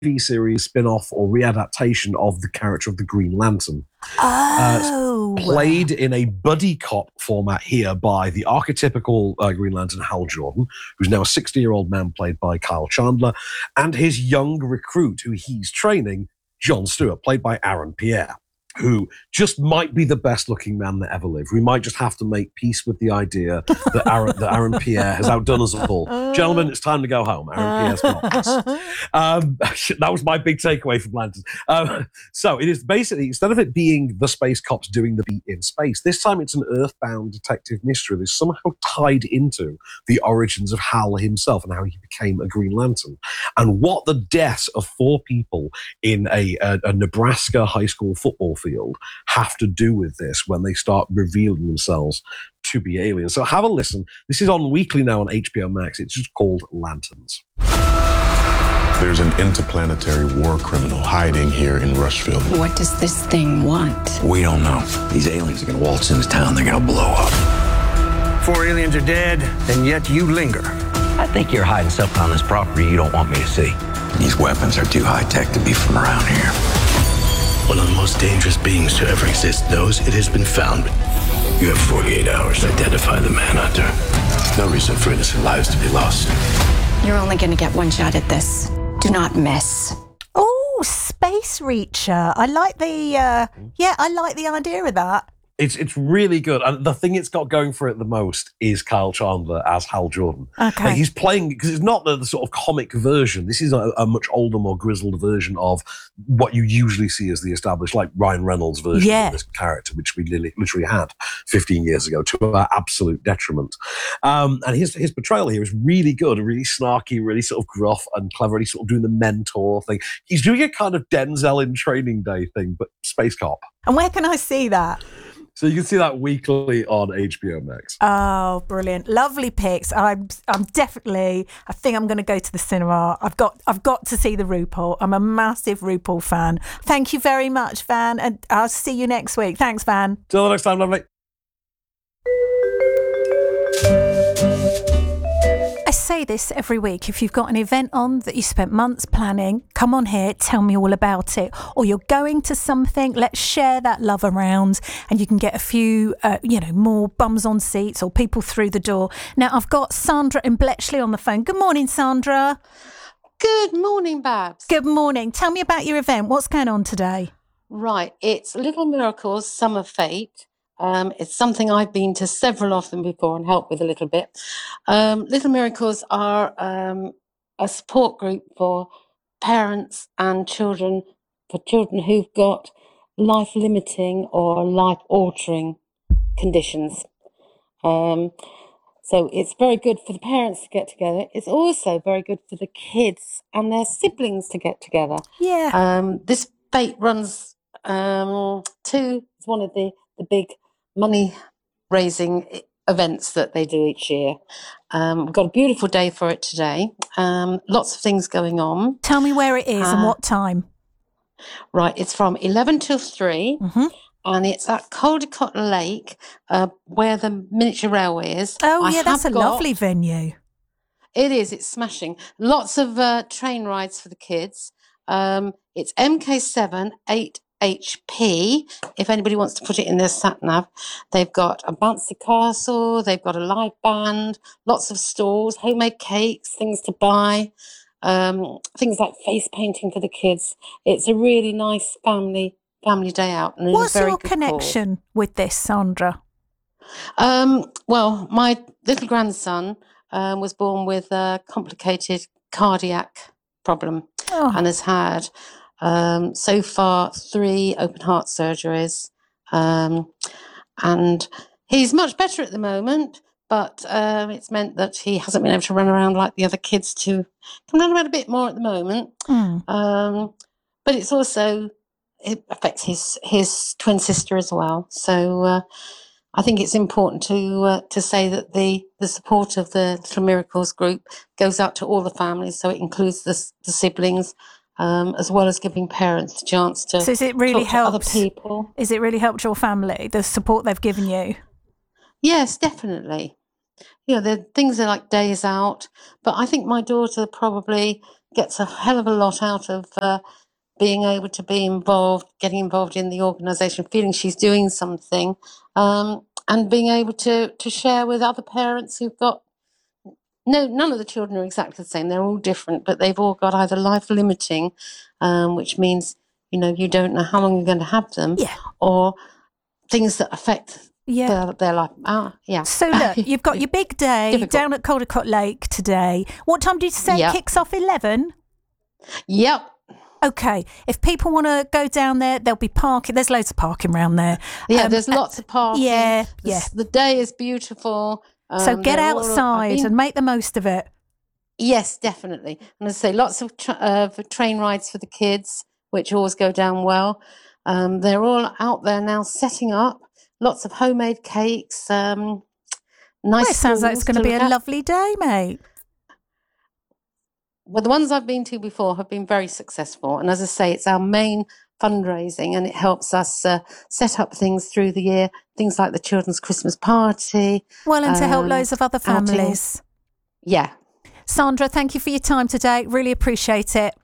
series spin-off or readaptation of the character of the Green Lantern. Oh. Played in a buddy cop format here by the archetypical Green Lantern Hal Jordan, who's now a 60-year-old man played by Kyle Chandler, and his young recruit who he's training, John Stewart, played by Aaron Pierre, who just might be the best looking man that ever lived. We might just have to make peace with the idea that Aaron Pierre has outdone us all. Gentlemen, it's time to go home. Aaron Pierre's got this. That was my big takeaway from Lanterns. So it is basically, instead of it being the space cops doing the beat in space, this time it's an earthbound detective mystery that's somehow tied into the origins of Hal himself and how he became a Green Lantern. And what the deaths of 4 people in a Nebraska high school football field have to do with this when they start revealing themselves to be aliens. So have a listen. This is on weekly now on HBO Max. It's just called Lanterns. There's an interplanetary war criminal hiding here in Rushville. What does this thing want? We don't know. These aliens are going to waltz into town. They're going to blow up. 4 aliens are dead, and yet you linger. I think you're hiding something on this property you don't want me to see. These weapons are too high-tech to be from around here. One of the most dangerous beings to ever exist knows it has been found. You have 48 hours to identify the manhunter. No reason for innocent lives to be lost. You're only going to get one shot at this. Do not miss. Oh, Space Reacher. I like the I like the idea of that. It's really good. And the thing it's got going for it the most is Kyle Chandler as Hal Jordan. Okay. Like he's playing, because it's not the sort of comic version. This is a much older, more grizzled version of what you usually see as the established, like Ryan Reynolds version of this character, which we literally had 15 years ago to our absolute detriment. And his portrayal here is really good, really snarky, really sort of gruff and clever, really sort of doing the mentor thing. He's doing a kind of Denzel in Training Day thing, but space cop. And where can I see that? So you can see that weekly on HBO Max. Oh, brilliant. Lovely picks. I'm definitely, I think I'm going to go to the cinema. I've got to see the RuPaul. I'm a massive RuPaul fan. Thank you very much, Van. And I'll see you next week. Thanks, Van. Till the next time, lovely. I say this every week. If you've got an event on that you spent months planning, come on here, tell me all about it. Or you're going to something, let's share that love around, and you can get a few, more bums on seats or people through the door. Now, I've got Sandra in Bletchley on the phone. Good morning, Sandra. Good morning, Babs. Good morning. Tell me about your event. What's going on today? Right, it's Little Miracles Summer Fete. It's something I've been to several of them before and helped with a little bit. Little Miracles are a support group for parents and children, for children who've got life-limiting or life-altering conditions. So it's very good for the parents to get together. It's also very good for the kids and their siblings to get together. Yeah. This fete runs it's one of the big money-raising events that they do each year. We've got a beautiful day for it today. Lots of things going on. Tell me where it is and what time. Right, it's from 11 till 3, and it's at Caldecott Lake, where the miniature railway is. Oh, yeah, that's a lovely venue. It is, it's smashing. Lots of train rides for the kids. It's MK7 8HP, if anybody wants to put it in their sat-nav. They've got a bouncy castle, they've got a live band, lots of stalls, homemade cakes, things to buy, things like face painting for the kids. It's a really nice family day out. And what's a very your good connection with this, Sandra? Well, my little grandson was born with a complicated cardiac problem and has had so far 3 open heart surgeries, and he's much better at the moment, but it's meant that he hasn't been able to run around like the other kids can run around a bit more at the moment. But it's also, it affects his twin sister as well. So I think it's important to say that the support of the Little Miracles group goes out to all the families, so it includes the siblings, as well as giving parents a chance to so is it really talk to other people. Is it really helped your family, the support they've given you? Yes, definitely. The things are like days out, but I think my daughter probably gets a hell of a lot out of being able to be involved, getting involved in the organisation, feeling she's doing something, and being able to share with other parents who've got. No, none of the children are exactly the same. They're all different, but they've all got either life limiting, which means, you don't know how long you're going to have them, or things that affect their life. So look, you've got your big day down at Caldecott Lake today. What time did you say it kicks off? 11? Yep. Okay, if people want to go down there, there'll be parking. There's loads of parking around there. Yeah, there's lots of parking. Yeah. The day is beautiful. So get outside and make the most of it. Yes, definitely. And as I say, lots of train rides for the kids, which always go down well. They're all out there now setting up. Lots of homemade cakes. Nice. It sounds like it's going to be a lovely day, mate. Well, the ones I've been to before have been very successful. And as I say, it's our main fundraising, and it helps us set up things through the year, things like the children's Christmas party. Well, and to help loads of other families. Yeah. Sandra, thank you for your time today. Really appreciate it.